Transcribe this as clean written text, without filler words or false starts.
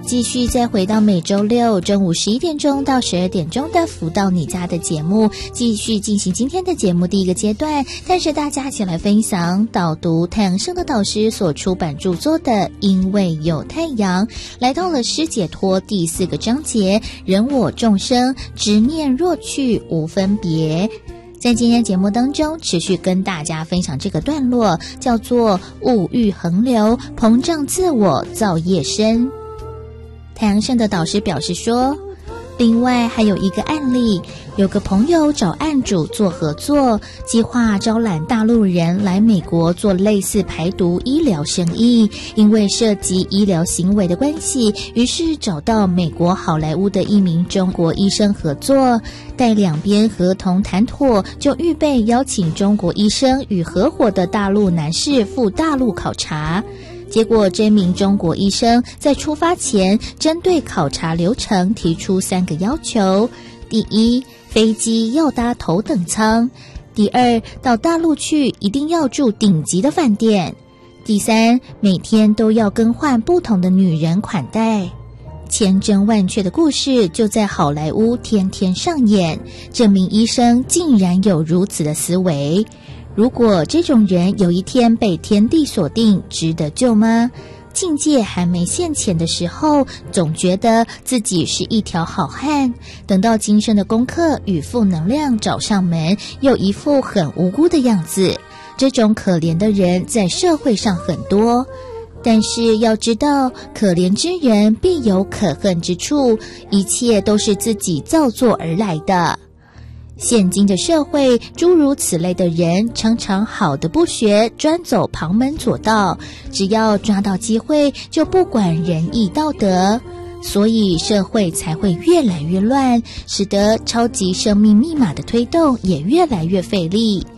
继续再回到每周六中午11点钟到12点钟的福到你家的节目，继续进行今天的节目第一个阶段，带着大家一起来分享导读太阳圣的导师所出版著作的《因为有太阳》，来到了诗解脱第4个章节，人我众生执念若去无分别。在今天节目当中持续跟大家分享这个段落，叫做物欲横流，膨胀自我，造业深。太阳圣的导师表示说，另外还有一个案例，有个朋友找案主做合作，计划招揽大陆人来美国做类似排毒医疗生意，因为涉及医疗行为的关系，于是找到美国好莱坞的一名中国医生合作，待两边合同谈妥，就预备邀请中国医生与合伙的大陆男士赴大陆考察。结果这名中国医生在出发前针对考察流程提出3个要求：第一，飞机要搭头等舱；第二，到大陆去一定要住顶级的饭店；第三，每天都要更换不同的女人款待。千真万确的故事就在好莱坞天天上演，这名医生竟然有如此的思维。如果这种人有一天被天地锁定，值得救吗？境界还没现前的时候，总觉得自己是一条好汉，等到今生的功课与负能量找上门，又一副很无辜的样子。这种可怜的人在社会上很多，但是要知道，可怜之人必有可恨之处，一切都是自己造作而来的。现今的社会，诸如此类的人常常好的不学，专走旁门左道，只要抓到机会就不管仁义道德，所以社会才会越来越乱，使得超级生命密码的推动也越来越费力。